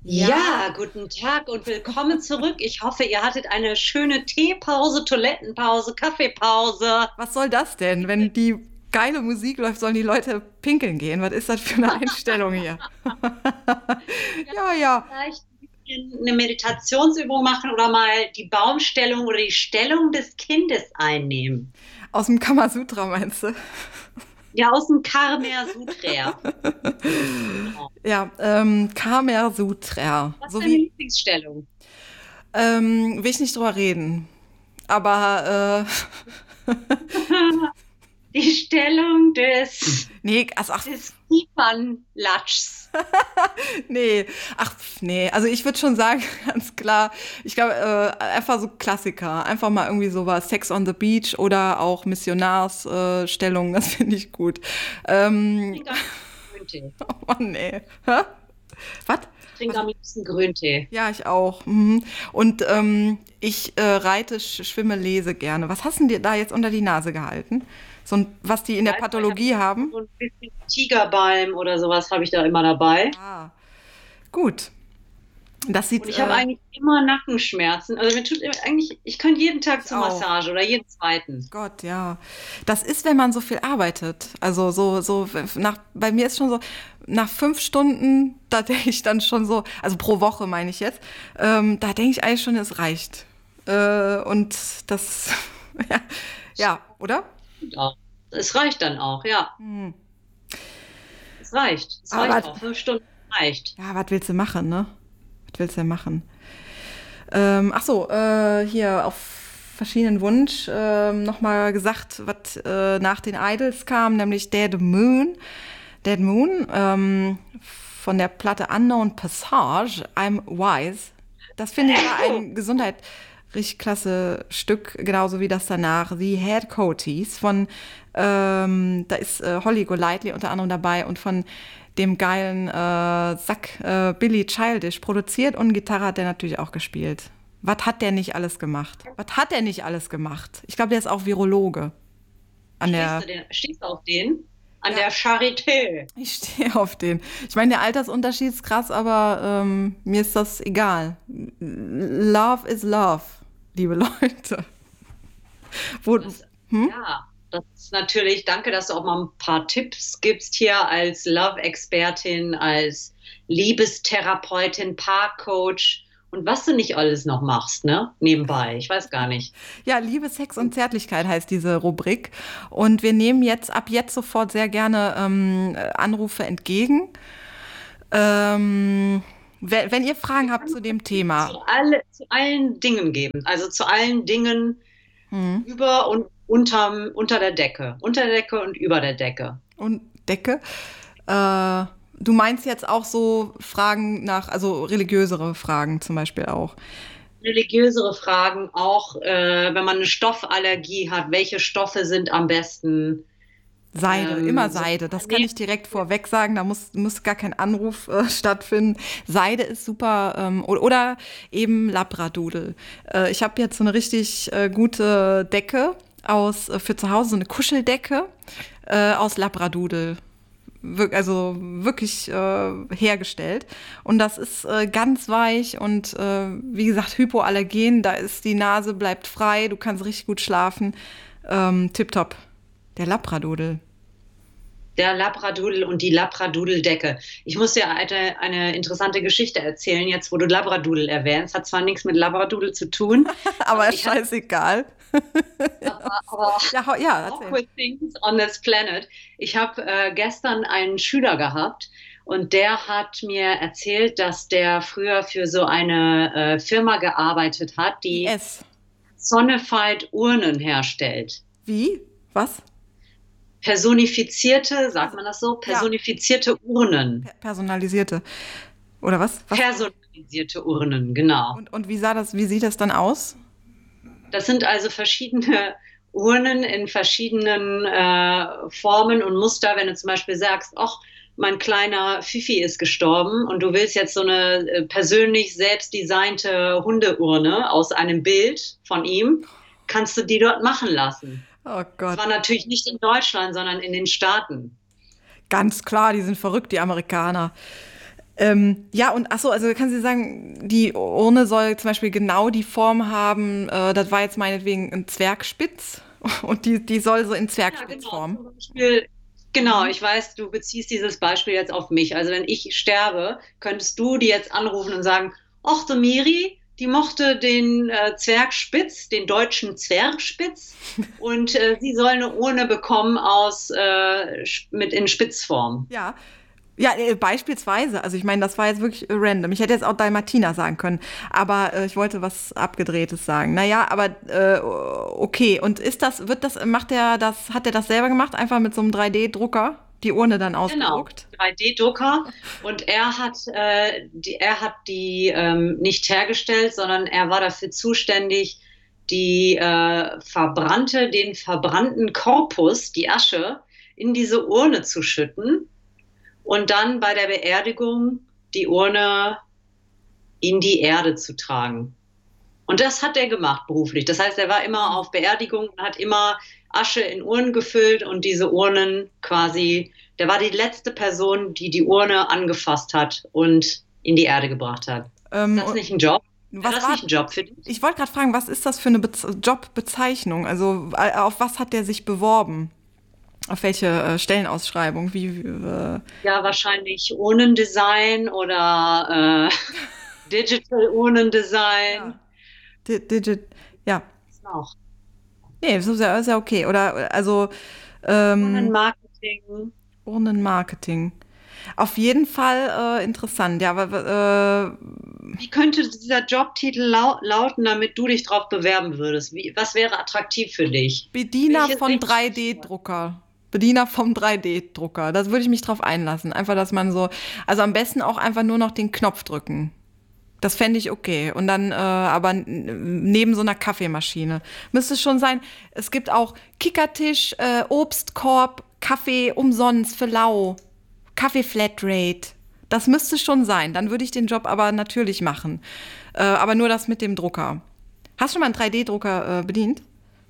Ja, Ja, guten Tag und willkommen zurück. Ich hoffe, ihr hattet eine schöne Teepause, Toilettenpause, Kaffeepause. was soll das denn? Wenn die geile Musik läuft, sollen die Leute pinkeln gehen. Was ist das für eine Einstellung hier? Ja, Ja, ja. vielleicht ein bisschen eine Meditationsübung machen oder mal die Baumstellung oder die Stellung des Kindes einnehmen. Aus dem Kamasutra meinst du? Ja, aus dem Karma Sutra. Genau. Ja, Kamer Sutra. Was ist So deine wie, Lieblingsstellung? will ich nicht drüber reden. Aber, Die Stellung nee, also, ach, des Kiefernlatschs. nee, ach, nee. Also ich würde schon sagen, ganz klar, ich glaube, einfach so Klassiker. Einfach mal irgendwie sowas, Sex on the Beach oder auch Missionarsstellung, das finde ich gut. Ich Ähm, trinke am liebsten Grüntee. oh Mann, nee. Hä? Was? Ich trinke am liebsten Grüntee. Ja, ich auch. Mhm. Und ich reite, schwimme, lese gerne. Was hast du dir da jetzt unter die Nase gehalten? Was die in der Weiß man, ich habe Pathologie haben? so ein bisschen Tigerbalm oder sowas habe ich da immer dabei. Ah, gut. Das Und sieht, ich habe eigentlich immer Nackenschmerzen. Also mir tut eigentlich, ich könnte jeden Tag ich zur auch. Massage oder jeden zweiten. Gott, ja. Das ist, wenn man so viel arbeitet. Also bei mir ist schon so, nach 5 Stunden, da denke ich dann schon so, also pro Woche meine ich jetzt, da denke ich eigentlich schon, es reicht. Und das, ja, ja, oder? Gut auch. Es reicht dann auch, ja. Hm. Es reicht. Es Aber reicht auch. 5 Stunden reicht. ja, was willst du machen, ne? Was willst du denn machen? Ach so, hier auf verschiedenen Wunsch nochmal gesagt, was nach den Idols kam, nämlich Dead Moon. Dead Moon von der Platte Unknown Passage, I'm Wise. Das finde ich war ein Gesundheit richtig klasse Stück, genauso wie das danach The Head Coaties von, da ist Holly Golightly unter anderem dabei und von dem geilen Sack Billy Childish produziert und Gitarre hat der natürlich auch gespielt. Was hat der nicht alles gemacht? Was hat der nicht alles gemacht? Ich glaube, der ist auch Virologe an der. Stehst du auf den? An Ja, der Charité. ich stehe auf den. Ich meine, der Altersunterschied ist krass, aber mir ist das egal. Love is love, liebe Leute. Wo, Das, ja, das ist natürlich, danke, dass du auch mal ein paar Tipps gibst hier als Love-Expertin, als Liebestherapeutin, Paarcoach und was du nicht alles noch machst, ne? Nebenbei. Ich weiß gar nicht. ja, Liebe, Sex und Zärtlichkeit heißt diese Rubrik. Und wir nehmen jetzt ab jetzt sofort sehr gerne Anrufe entgegen. Wenn ihr Fragen habt zu dem Thema. Zu allen Dingen geben. Also zu allen Dingen Hm. über und unter der Decke. Unter der Decke und über der Decke. Und Decke. Du meinst jetzt auch so Fragen nach, also religiösere Fragen zum Beispiel auch. Religiösere Fragen, auch wenn man eine Stoffallergie hat, welche Stoffe sind am besten? Seide, immer So, Seide. Das kann ich direkt vorweg sagen. Da muss gar kein Anruf stattfinden. Seide ist super. Oder eben Labradoodle. Ich habe jetzt so eine richtig gute Decke für zu Hause, so eine Kuscheldecke aus Labradoodle. Also wirklich hergestellt. Und das ist ganz weich und wie gesagt, hypoallergen. Da ist die Nase bleibt frei. Du kannst richtig gut schlafen. Tipptopp. Der Labradoodle. der Labradoodle und die Labradoodle-Decke. Ich muss dir eine interessante Geschichte erzählen, jetzt wo du Labradoodle erwähnst. Hat zwar nichts mit Labradoodle zu tun, Aber aber ist scheißegal. aber Ja, ja, erzähl. awkward things on this planet. Ich habe gestern einen Schüler gehabt und der hat mir erzählt, dass der früher für so eine Firma gearbeitet hat, die IS. Sonified Urnen herstellt. Wie? Was? Personifizierte, sagt Also, man das so? ja, Personifizierte Urnen. personalisierte. Oder was? Was? Personalisierte Urnen, genau. Und wie sieht das dann aus? Das sind also verschiedene Urnen in verschiedenen Formen und Muster. Wenn du zum Beispiel sagst, ach, mein kleiner Fifi ist gestorben und du willst jetzt so eine persönlich selbst designte Hundeurne aus einem Bild von ihm, kannst du die dort machen lassen. Oh Das Gott. war natürlich nicht in Deutschland, sondern in den Staaten. Ganz klar, die sind verrückt, die Amerikaner. Ja, und achso, also kann sie sagen, die Urne soll zum Beispiel genau die Form haben, das war jetzt meinetwegen ein Zwergspitz und die soll so in Ja, genau. Zwergspitzform. Zum Beispiel, genau, Mhm. ich weiß, du beziehst dieses Beispiel jetzt auf mich. Also wenn ich sterbe, könntest du die jetzt anrufen und sagen, ach, die Miri, die mochte den Zwergspitz, den deutschen Zwergspitz, und sie soll eine Urne bekommen mit in Spitzform. Ja. Ja, beispielsweise. Also ich meine, das war jetzt wirklich random. Ich hätte jetzt auch Dalmatiner sagen können, aber ich wollte was Abgedrehtes sagen. Naja, aber okay. Und hat der das selber gemacht? Einfach mit so einem 3D-Drucker die Urne dann Genau, ausgedruckt? 3D-Drucker. Und er hat die nicht hergestellt, sondern er war dafür zuständig, den verbrannten Korpus, die Asche, in diese Urne zu schütten und dann bei der Beerdigung die Urne in die Erde zu tragen. Und das hat er gemacht beruflich. Das heißt, er war immer auf Beerdigungen und hat immer Asche in Urnen gefüllt und diese Urnen quasi, der war die letzte Person, die die Urne angefasst hat und in die Erde gebracht hat. Ist das Und nicht ein Job? Wäre was das war, nicht ein Job für dich? ich wollte gerade fragen, was ist das für eine Jobbezeichnung? Also auf was hat der sich beworben? Auf welche Stellenausschreibung? Ja, wahrscheinlich Urnendesign oder Digital Urnendesign. Ja. Digit, ja. Was noch? Nee, das ist ja okay. Oder also ähm, Urnenmarketing. Urnenmarketing. Auf jeden Fall interessant. Ja, aber Wie könnte dieser Jobtitel lauten, damit du dich darauf bewerben würdest? Was wäre attraktiv für dich? Bediener von Welches 3D-Drucker. Bediener vom 3D-Drucker. Das würde ich mich drauf einlassen. Einfach, dass man so, also am besten auch einfach nur noch den Knopf drücken. Das fände ich okay. Und dann aber neben so einer Kaffeemaschine. Müsste es schon sein, es gibt auch Kickertisch, Obstkorb, Kaffee umsonst für lau, Kaffee-Flatrate. Das müsste schon sein. Dann würde ich den Job aber natürlich machen. Aber nur das mit dem Drucker. Hast du schon mal einen 3D-Drucker bedient?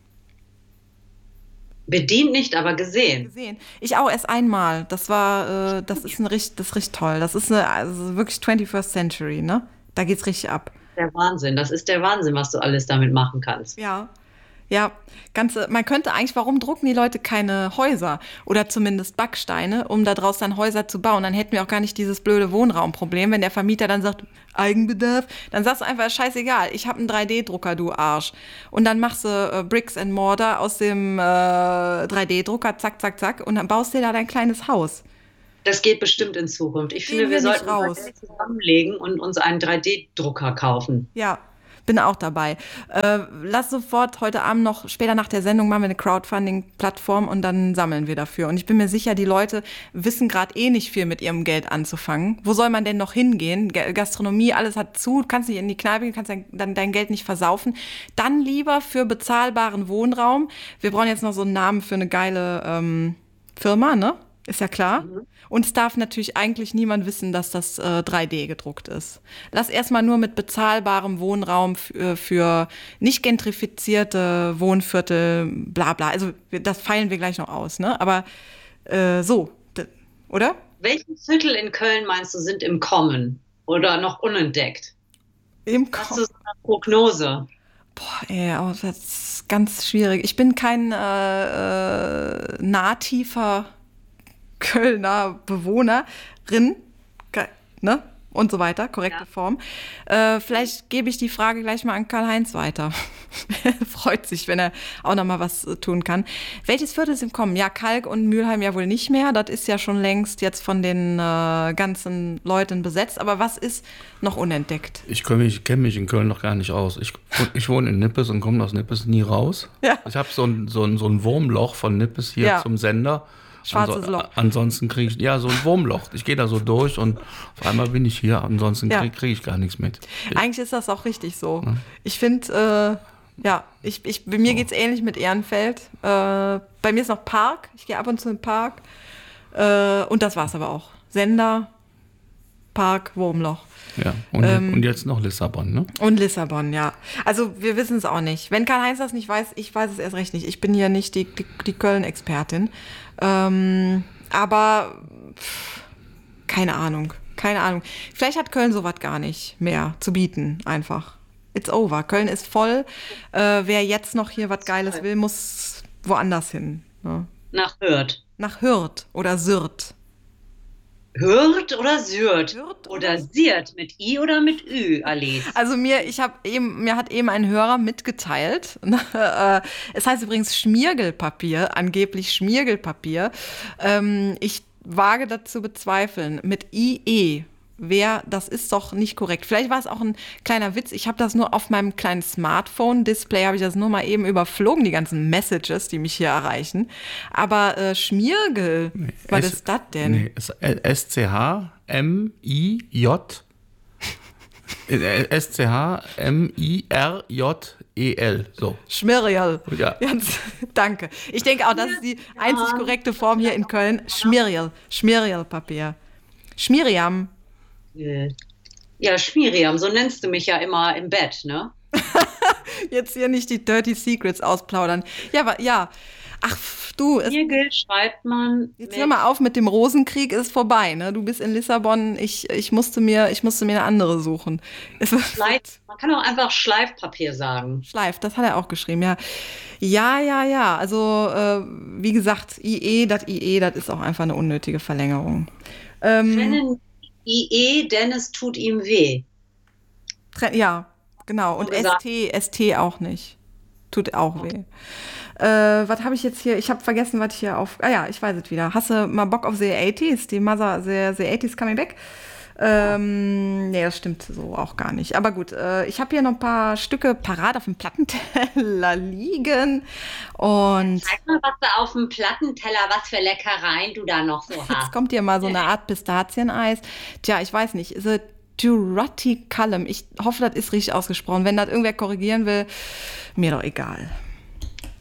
bedient nicht, aber gesehen? Gesehen. Ich auch erst einmal. Das ist richtig toll. Das ist also wirklich 21st Century, ne? Da geht's richtig ab. Der Wahnsinn. Das ist der Wahnsinn, was du alles damit machen kannst. Ja. Ja, man könnte eigentlich, warum drucken die Leute keine Häuser oder zumindest Backsteine, um daraus dann Häuser zu bauen? Dann hätten wir auch gar nicht dieses blöde Wohnraumproblem, wenn der Vermieter dann sagt, Eigenbedarf, dann sagst du einfach, scheißegal, ich habe einen 3D-Drucker, du Arsch. Und dann machst du Bricks and Mortar aus dem 3D-Drucker, zack, zack, zack, und dann baust du dir da dein kleines Haus. Das geht bestimmt in Zukunft. Wir Ich gehen finde, wir hier nicht sollten unser raus. Geld zusammenlegen und uns einen 3D-Drucker kaufen. Ja, bin auch dabei. Lass sofort heute Abend noch, später nach der Sendung, machen wir eine Crowdfunding-Plattform und dann sammeln wir dafür. Und ich bin mir sicher, die Leute wissen gerade eh nicht viel mit ihrem Geld anzufangen. Wo soll man denn noch hingehen? Gastronomie, alles hat zu, du kannst nicht in die Kneipe gehen, kannst dann dein Geld nicht versaufen. Dann lieber für bezahlbaren Wohnraum. Wir brauchen jetzt noch so einen Namen für eine geile Firma, ne? Ist ja klar. Mhm. Und es darf natürlich eigentlich niemand wissen, dass das 3D gedruckt ist. Lass erstmal nur mit bezahlbarem Wohnraum für nicht gentrifizierte Wohnviertel, bla bla. Also das feilen wir gleich noch aus, ne? Aber oder? Welche Viertel in Köln meinst du sind im Kommen oder noch unentdeckt? Im Hast Kopf. du so eine Prognose? Boah, ey, aber das ist ganz schwierig. Ich bin kein nahtiefer Kölner Bewohnerin, ne? Und so weiter, korrekte Ja. Form. Vielleicht gebe ich die Frage gleich mal an Karl-Heinz weiter. Freut sich, wenn er auch noch mal was tun kann. Welches Viertel ist im Kommen? Ja, Kalk und Mülheim ja wohl nicht mehr. Das ist ja schon längst jetzt von den ganzen Leuten besetzt. Aber was ist noch unentdeckt? Kenn mich in Köln noch gar nicht aus. Ich wohne in Nippes und komme aus Nippes nie raus. Ja. Ich habe so ein Wurmloch von Nippes hier Ja. zum Sender. Schwarzes Loch. Ansonsten kriege ich, ja, so ein Wurmloch. Ich gehe da so durch und auf einmal bin ich hier. Ansonsten Ja. krieg ich gar nichts mit. Eigentlich ist das auch richtig so. Ich finde, bei mir geht's ähnlich mit Ehrenfeld. Bei mir ist noch Park. Ich gehe ab und zu in den Park. Und das war's aber auch. Sender, Park, Wurmloch. Ja. Und jetzt noch Lissabon, ne? Und Lissabon, ja. Also wir wissen es auch nicht. Wenn Karl-Heinz das nicht weiß, ich weiß es erst recht nicht. Ich bin hier nicht die Köln-Expertin. Aber keine Ahnung. Keine Ahnung. Vielleicht hat Köln sowas gar nicht mehr zu bieten, einfach. It's over. Köln ist voll. Wer jetzt noch hier was Geiles will, muss woanders hin. Ne? Nach Hürth. Nach Hürth oder Syrt. Hürth oder Syrt? Hürth Oder Sirt mit I oder mit Ü, Alice? Also mir hat eben ein Hörer mitgeteilt. Es heißt übrigens Schmiergelpapier, angeblich Schmiergelpapier. Ich wage dazu bezweifeln. Mit IE. Das ist doch nicht korrekt. Vielleicht war es auch ein kleiner Witz. Ich habe das nur auf meinem kleinen Smartphone-Display, habe ich das nur mal eben überflogen, die ganzen Messages, die mich hier erreichen. Aber Schmiergel, was ist das denn? Nee, S-C-H-M-I-J S-C-H-M-I-R-J-E-L. So. Schmiergel. Ja. Ganz, danke. Ich denke auch, das ist die einzig korrekte Form hier in Köln. Schmiergel. Schmiergelpapier. Schmiriam. Ja, Schmiriam, so nennst du mich ja immer im Bett, ne? Jetzt hier nicht die Dirty Secrets ausplaudern. Ja, aber ja. Ach, du. Schmiergel schreibt man. Jetzt hör mal auf mit dem Rosenkrieg, ist vorbei, ne? Du bist in Lissabon, ich musste mir eine andere suchen. Man kann auch einfach Schleifpapier sagen. Schleif, das hat er auch geschrieben, ja. Ja. Also, wie gesagt, das ist auch einfach eine unnötige Verlängerung. Trennen IE, denn es tut ihm weh. Ja, genau. Und ST auch nicht. Tut auch weh. Was habe ich jetzt hier? Ich habe vergessen, was ich hier auf... Ah ja, ich weiß es wieder. Hast du mal Bock auf The 80s? Die Mother, The 80s Coming Back? Nee, das stimmt so auch gar nicht. Aber gut, ich habe hier noch ein paar Stücke parat auf dem Plattenteller liegen. Und zeig mal, was da auf dem Plattenteller, was für Leckereien du da noch so hast. Jetzt kommt hier mal so eine Art Pistazieneis. Tja, ich weiß nicht. The Juraticallum. Ich hoffe, das ist richtig ausgesprochen. Wenn das irgendwer korrigieren will, mir doch egal.